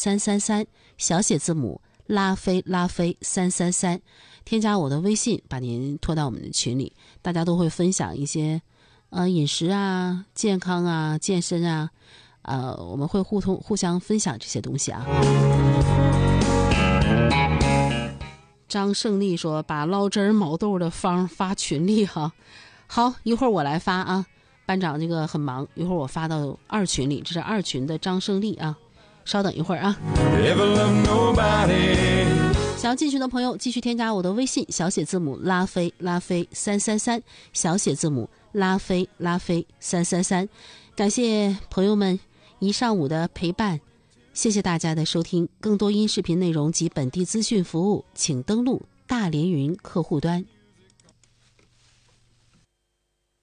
333，小写字母拉菲333，添加我的微信，把您拖到我们的群里，大家都会分享一些饮食啊、健康啊、健身啊，我们会互相分享这些东西啊。张胜利说把捞汁毛豆的方发群里哈。好，一会儿我来发啊，班长这个很忙，一会儿我发到2群里，这是2群的张胜利啊，稍等一会儿啊。想要进群的朋友继续添加我的微信，小写字母拉菲333，小写字母拉菲333。感谢朋友们一上午的陪伴，谢谢大家的收听。更多音视频内容及本地资讯服务，请登录大连云客户端。